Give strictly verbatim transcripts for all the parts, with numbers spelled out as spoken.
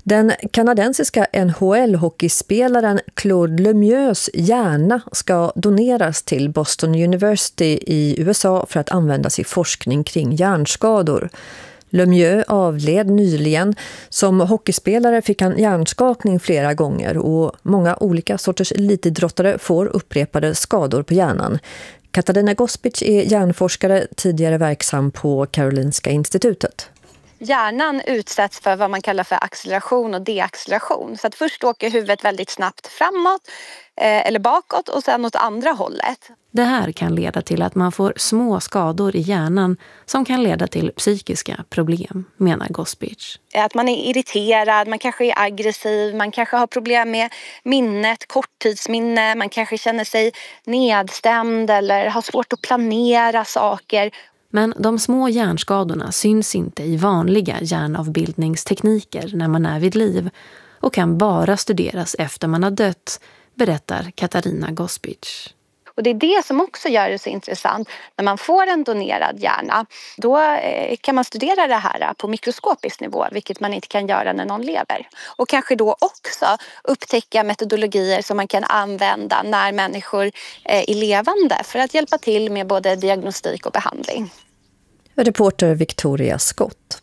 Den kanadensiska N H L-hockeyspelaren Claude Lemieux hjärna ska doneras till Boston University i U S A för att användas i forskning kring hjärnskador. Lemieux avled nyligen. Som hockeyspelare fick han hjärnskakning flera gånger och många olika sorters elitidrottare får upprepade skador på hjärnan. Katarina Gospic är hjärnforskare, tidigare verksam på Karolinska institutet. Hjärnan utsätts för vad man kallar för acceleration och deacceleration. Så att först åker huvudet väldigt snabbt framåt eh, eller bakåt och sen åt andra hållet. Det här kan leda till att man får små skador i hjärnan som kan leda till psykiska problem, menar Gospic. Att man är irriterad, man kanske är aggressiv, man kanske har problem med minnet, korttidsminne, man kanske känner sig nedstämd eller har svårt att planera saker. Men de små hjärnskadorna syns inte i vanliga hjärnavbildningstekniker när man är vid liv och kan bara studeras efter man har dött, berättar Katarina Gospic. Och det är det som också gör det så intressant. När man får en donerad hjärna, då kan man studera det här på mikroskopisk nivå, vilket man inte kan göra när någon lever. Och kanske då också upptäcka metodologier som man kan använda när människor är levande för att hjälpa till med både diagnostik och behandling. Reporter Victoria Scott.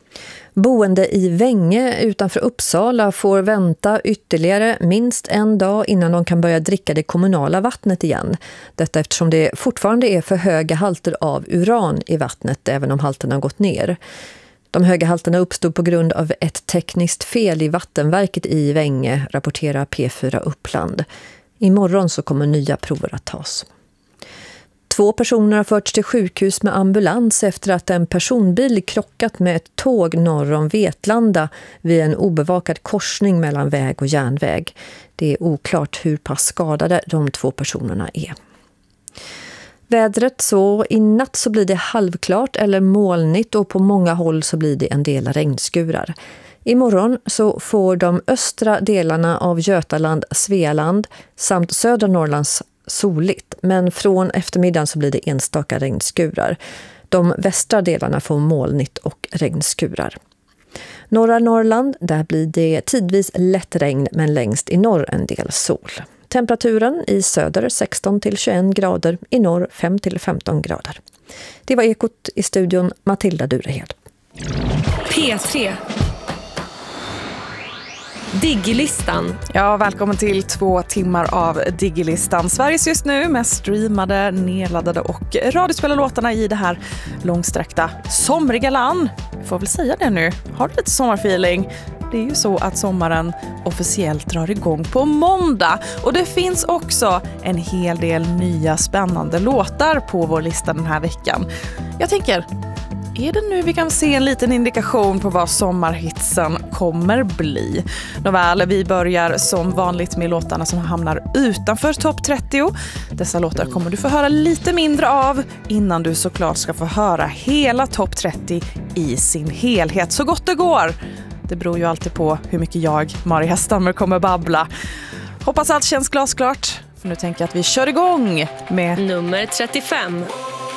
Boende i Vänge utanför Uppsala får vänta ytterligare minst en dag innan de kan börja dricka det kommunala vattnet igen. Detta eftersom det fortfarande är för höga halter av uran i vattnet även om halterna har gått ner. De höga halterna uppstod på grund av ett tekniskt fel i vattenverket i Vänge, rapporterar P fyra Uppland. Imorgon så kommer nya prover att tas. Två personer har förts till sjukhus med ambulans efter att en personbil krockat med ett tåg norr om Vetlanda vid en obevakad korsning mellan väg och järnväg. Det är oklart hur pass skadade de två personerna är. Vädret så i natt så blir det halvklart eller molnigt och på många håll så blir det en del regnskurar. Imorgon så får de östra delarna av Götaland, Svealand samt södra Norrlands soligt, men från eftermiddagen så blir det enstaka regnskurar. De västra delarna får molnigt och regnskurar. Norra Norrland, där blir det tidvis lätt regn men längst i norr en del sol. Temperaturen i söder sexton till tjugoett grader, i norr fem till femton grader. Det var Ekot, i studion Matilda Durehed. P tre Digilistan. Ja, välkommen till två timmar av Digilistan. Sveriges just nu mest streamade, nedladdade och radiospelade låtarna i det här långsträckta somriga land. Jag får väl säga det nu. Har du lite sommarfeeling? Det är ju så att sommaren officiellt drar igång på måndag. Och det finns också en hel del nya spännande låtar på vår lista den här veckan. Jag tänker... Är det nu vi kan se en liten indikation på vad sommarhitsen kommer bli? Nåväl, vi börjar som vanligt med låtarna som hamnar utanför topp trettio. Dessa låtar kommer du få höra lite mindre av innan du såklart ska få höra hela topp trettio i sin helhet så gott det går. Det beror ju alltid på hur mycket jag, Maria Hestammer, kommer babbla. Hoppas allt känns glasklart. För nu tänker jag att vi kör igång med nummer trettiofem.